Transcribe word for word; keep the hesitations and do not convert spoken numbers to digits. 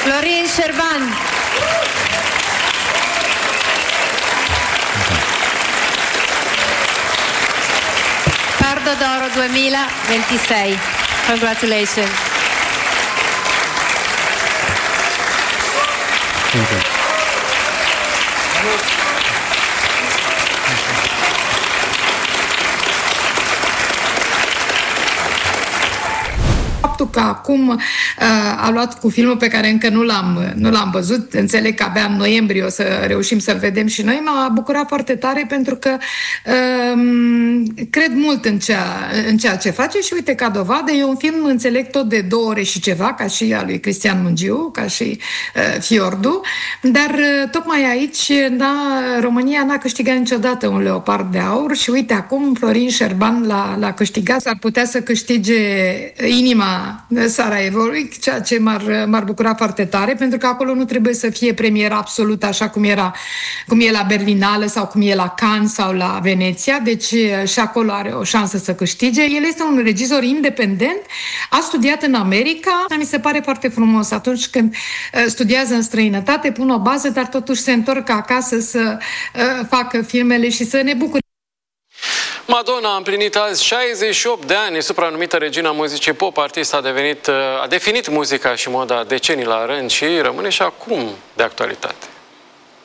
Florin Șerban. Pardo d'Oro duemilaventisei. Congratulations. Thank you. Că acum uh, a luat cu filmul pe care încă nu l-am, nu l-am văzut, înțeleg că abia în noiembrie o să reușim să-l vedem și noi, m-a bucurat foarte tare pentru că uh, cred mult în ceea, în ceea ce face și uite, ca dovadă, e un film, înțeleg, tot de două ore și ceva, ca și al lui Cristian Mungiu, ca și uh, Fiordu, dar uh, tocmai aici n-a, România n-a câștigat niciodată un leopard de aur și uite, acum Florin Șerban l-a, l-a câștigat, s-ar putea să câștige inima Sarajevoului, ceea ce m-ar, m-ar bucura foarte tare, pentru că acolo nu trebuie să fie premieră absolut așa cum era, cum e la Berlinală sau cum e la Cannes sau la Veneția, deci și acolo are o șansă să câștige. El este un regizor independent, a studiat în America, mi se pare foarte frumos atunci când studiază în străinătate, pun o bază, dar totuși se întorc acasă să uh, facă filmele și să ne bucure. Madonna a împlinit azi șaizeci și opt de ani, supranumită regina muzicii pop. Artista a, devenit, a definit muzica și moda decenii la rând și rămâne și acum de actualitate.